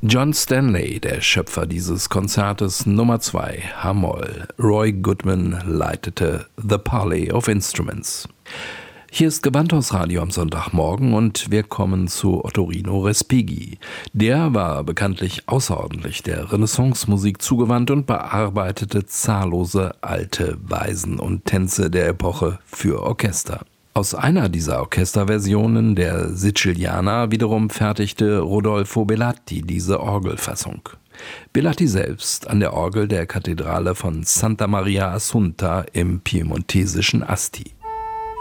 John Stanley, der Schöpfer dieses Konzertes Nummer 2, H-Moll. Roy Goodman leitete The Parley of Instruments. Hier ist Gewandhausradio am Sonntagmorgen und wir kommen zu Ottorino Respighi. Der war bekanntlich außerordentlich der Renaissance-Musik zugewandt und bearbeitete zahllose alte Weisen und Tänze der Epoche für Orchester. Aus einer dieser Orchesterversionen, der Siciliana, wiederum fertigte Rodolfo Belatti diese Orgelfassung. Belatti selbst an der Orgel der Kathedrale von Santa Maria Assunta im piemontesischen Asti.